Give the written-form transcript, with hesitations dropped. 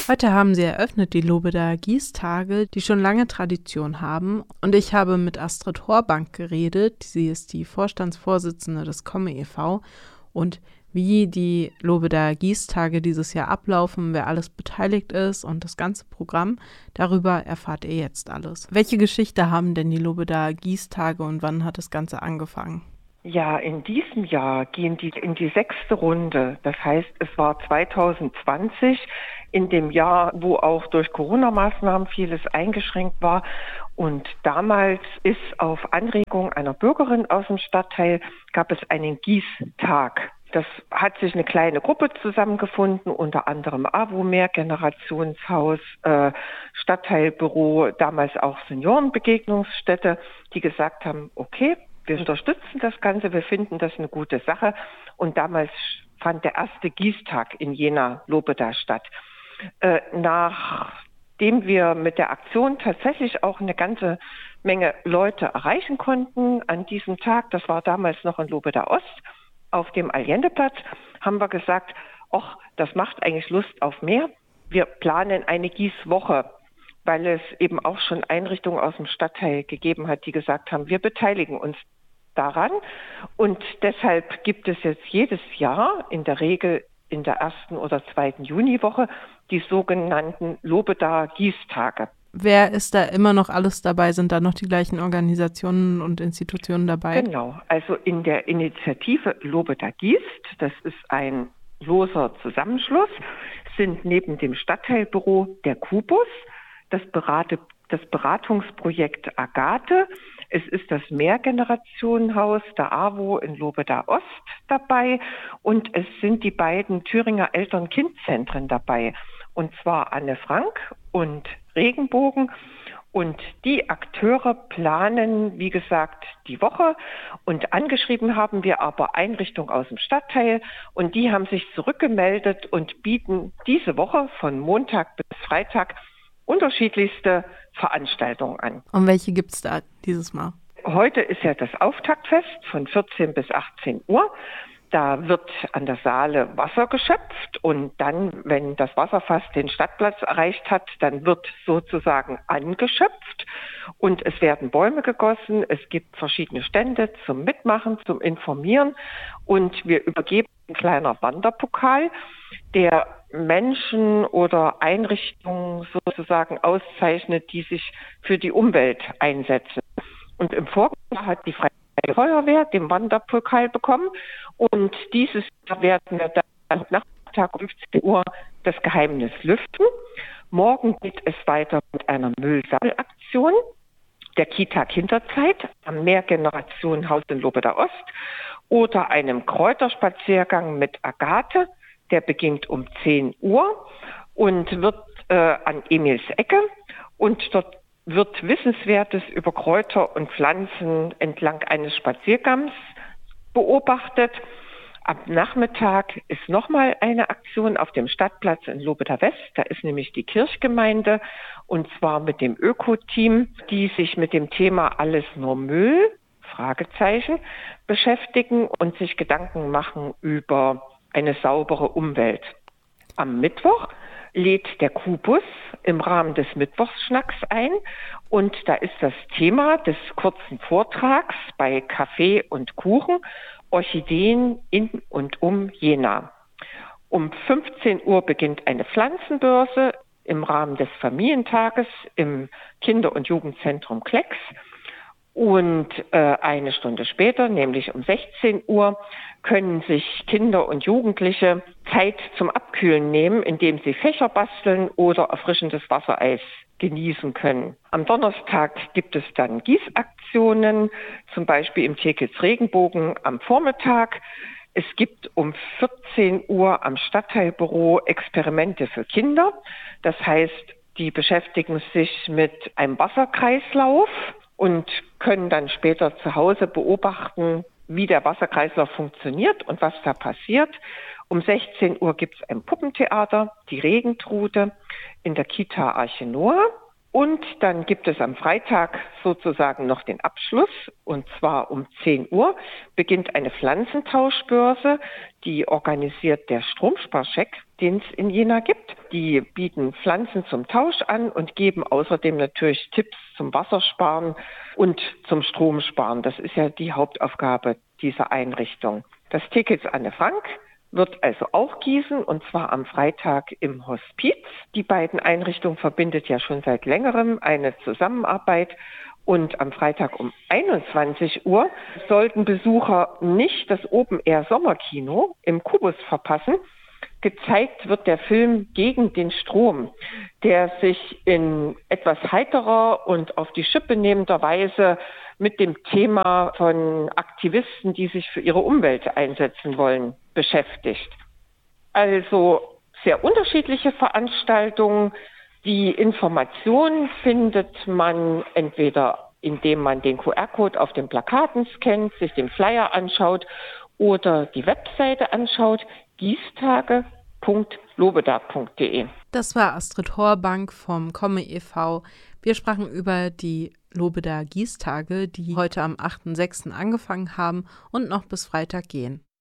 Heute haben sie eröffnet, die Lobedaer Gießtage, die schon lange Tradition haben. Und ich habe mit Astrid Horbank geredet. Sie ist die Vorstandsvorsitzende des Komme e.V. Und wie die Lobedaer Gießtage dieses Jahr ablaufen, wer alles beteiligt ist und das ganze Programm, darüber erfahrt ihr jetzt alles. Welche Geschichte haben denn die Lobedaer Gießtage und wann hat das Ganze angefangen? Ja, in diesem Jahr gehen die in die 6. Runde. Das heißt, es war 2020, in dem Jahr, wo auch durch Corona-Maßnahmen vieles eingeschränkt war. Und damals ist auf Anregung einer Bürgerin aus dem Stadtteil, gab es einen Gießtag. Das hat sich eine kleine Gruppe zusammengefunden, unter anderem AWO Mehrgenerationshaus, Stadtteilbüro, damals auch Seniorenbegegnungsstätte, die gesagt haben, okay, wir unterstützen das Ganze, wir finden das eine gute Sache. Und damals fand der erste Gießtag in Jena-Lobedaer statt. Nachdem wir mit der Aktion tatsächlich auch eine ganze Menge Leute erreichen konnten an diesem Tag, das war damals noch in Lobedaer Ost, auf dem Allendeplatz, haben wir gesagt, ach, das macht eigentlich Lust auf mehr. Wir planen eine Gießwoche, weil es eben auch schon Einrichtungen aus dem Stadtteil gegeben hat, die gesagt haben, wir beteiligen uns daran. Und deshalb gibt es jetzt jedes Jahr in der Regel in der 1. oder 2. Juniwoche die sogenannten Lobedaer Gießtage. Wer ist da immer noch alles dabei? Sind da noch die gleichen Organisationen und Institutionen dabei? Genau, also in der Initiative Lobedaer gießt, das ist ein loser Zusammenschluss, sind neben dem Stadtteilbüro der Kubus, das Beratungsprojekt Agathe, es ist das Mehrgenerationenhaus der AWO in Lobedaer Ost dabei und es sind die beiden Thüringer Eltern-Kind-Zentren dabei, und zwar Anne Frank und Regenbogen. Und die Akteure planen, wie gesagt, die Woche. Und angeschrieben haben wir aber Einrichtungen aus dem Stadtteil. Und die haben sich zurückgemeldet und bieten diese Woche von Montag bis Freitag unterschiedlichste Veranstaltungen an. Und welche gibt es da dieses Mal? Heute ist ja das Auftaktfest von 14 bis 18 Uhr. Da wird an der Saale Wasser geschöpft und dann, wenn das Wasserfass den Stadtplatz erreicht hat, dann wird sozusagen angeschöpft und es werden Bäume gegossen. Es gibt verschiedene Stände zum Mitmachen, zum Informieren und wir übergeben einen kleinen Wanderpokal, der Menschen oder Einrichtungen sozusagen auszeichnet, die sich für die Umwelt einsetzen. Und im Vorjahr hat die Freie Feuerwehr den Wanderpokal bekommen und dieses Jahr werden wir dann Nachmittag um 15 Uhr das Geheimnis lüften. Morgen geht es weiter mit einer Müllsammelaktion der Kita Kinderzeit am Mehrgenerationenhaus in Lobedaer Ost oder einem Kräuterspaziergang mit Agathe, der beginnt um 10 Uhr und wird an Emils Ecke und dort wird Wissenswertes über Kräuter und Pflanzen entlang eines Spaziergangs beobachtet. Am Nachmittag ist nochmal eine Aktion auf dem Stadtplatz in Lobedaer West. Da ist nämlich die Kirchgemeinde und zwar mit dem Öko-Team, die sich mit dem Thema Alles nur Müll, Fragezeichen, beschäftigen und sich Gedanken machen über eine saubere Umwelt. Am Mittwoch lädt der Kubus im Rahmen des Mittwochsschnacks ein und da ist das Thema des kurzen Vortrags bei Kaffee und Kuchen Orchideen in und um Jena. Um 15 Uhr beginnt eine Pflanzenbörse im Rahmen des Familientages im Kinder- und Jugendzentrum Klecks. Und eine Stunde später, nämlich um 16 Uhr, können sich Kinder und Jugendliche Zeit zum Abkühlen nehmen, indem sie Fächer basteln oder erfrischendes Wassereis genießen können. Am Donnerstag gibt es dann Gießaktionen, zum Beispiel im Tierkids Regenbogen am Vormittag. Es gibt um 14 Uhr am Stadtteilbüro Experimente für Kinder. Das heißt, die beschäftigen sich mit einem Wasserkreislauf und können dann später zu Hause beobachten, wie der Wasserkreislauf funktioniert und was da passiert. Um 16 Uhr gibt es ein Puppentheater, die Regentrude in der Kita Arche Noah. Und dann gibt es am Freitag sozusagen noch den Abschluss. Und zwar um 10 Uhr beginnt eine Pflanzentauschbörse. Die organisiert der Stromsparcheck, den es in Jena gibt. Die bieten Pflanzen zum Tausch an und geben außerdem natürlich Tipps zum Wassersparen und zum Stromsparen. Das ist ja die Hauptaufgabe dieser Einrichtung. Das Tickets Anne Frank wird also auch gießen, und zwar am Freitag im Hospiz. Die beiden Einrichtungen verbindet ja schon seit längerem eine Zusammenarbeit. Und am Freitag um 21 Uhr sollten Besucher nicht das Open-Air-Sommerkino im Kubus verpassen. Gezeigt wird der Film Gegen den Strom, der sich in etwas heiterer und auf die Schippe nehmender Weise mit dem Thema von Aktivisten, die sich für ihre Umwelt einsetzen wollen, beschäftigt. Also sehr unterschiedliche Veranstaltungen. Die Informationen findet man entweder, indem man den QR-Code auf den Plakaten scannt, sich den Flyer anschaut oder die Webseite anschaut, giestage.lobeda.de. Das war Astrid Horbank vom Komme e.V. Wir sprachen über die Lobeda Gießtage, die heute am 8.6. angefangen haben und noch bis Freitag gehen.